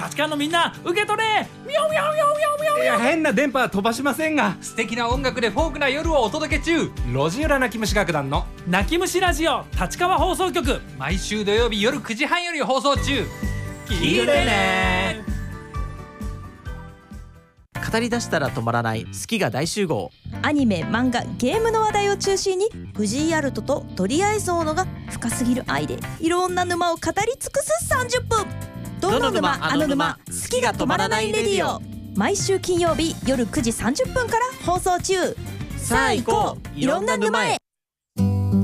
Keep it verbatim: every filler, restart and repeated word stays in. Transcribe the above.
立川のみんな受け取れ。ミャオミャオミャオミャオミャオ。 いや、変な電波は飛ばしませんが、 素敵な音楽でフォークな夜をお届け中。 路地裏泣き虫楽団の泣き虫ラジオ立川放送局、 毎週土曜日夜くじはんより放送中。 聞いてね。 語り出したら止まらない好きが大集合。 アニメ、漫画、ゲームの話題を中心に藤井アルトと鳥合ゾーノが深すぎる愛でいろんな沼を語り尽くすさんじゅっぷん。どの沼あの沼、好きが止まらないレディオ。毎週金曜日夜くじさんじゅっぷんから放送中。さあ行こう、いろんな沼へ。